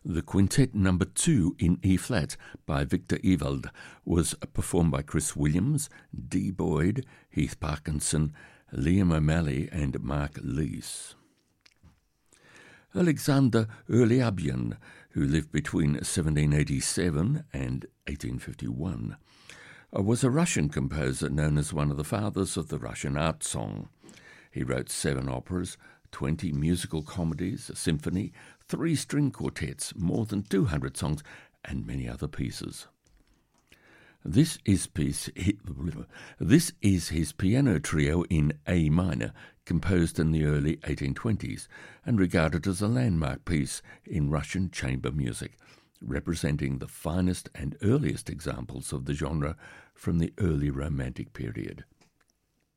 The Quintet Number 2 in E-flat by Victor Ewald was performed by Chris Williams, Dee Boyd, Heath Parkinson, Liam O'Malley and Mark Lees. Alexander Urliabyan, who lived between 1787 and 1851, was a Russian composer known as one of the fathers of the Russian art song. He wrote 7 operas, 20 musical comedies, a symphony, 3 string quartets, more than 200 songs, and many other pieces. This is his piano trio in A minor, composed in the early 1820s, and regarded as a landmark piece in Russian chamber music, representing the finest and earliest examples of the genre from the early Romantic period.